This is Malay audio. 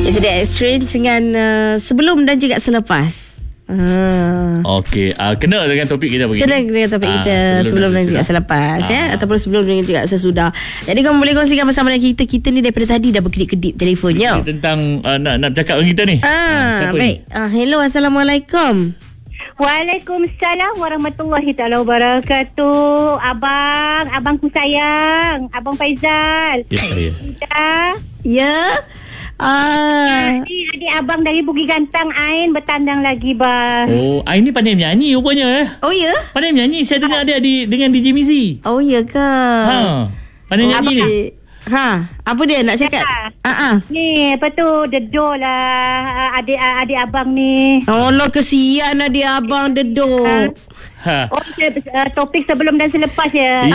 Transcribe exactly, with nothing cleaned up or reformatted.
Itu dia exchange dengan uh, sebelum dan juga selepas. Ah. Okey, uh, kena dengan topik kita begini. Kena dengan topik kita ah, sebelum, sebelum dan juga selepas ah. ya, ataupun sebelum dan juga sesudah. Jadi kamu boleh kongsikan bersama dengan kita. Kita ni daripada tadi dah berkedip-kedip telefonnya. Tentang uh, nak nak bercakap dengan kita ni. Ah, ah baik. Ah, hello, assalamualaikum. Waalaikumsalam warahmatullahi taala wabarakatuh. Abang, abangku sayang, Abang Faizal. Ya, saya. Ya. Ah. Ni adik abang dari Bukit Gantang Ain bertandang lagi, bah. Oh, Ain ni pandai menyanyi rupanya eh. Oh ya? Pandai menyanyi. Saya dengar dia di, dengan D J Mizi. Oh ya ke? Ha. Pandai oh, nyanyi ni. Ha, apa dia nak cakap? Ha ah. Ni, apa tu? Dedo lah adik adik abang ni. Oh, lo kesian adik abang dedo. Ha. Oh, uh, topik sebelum dan selepas ya.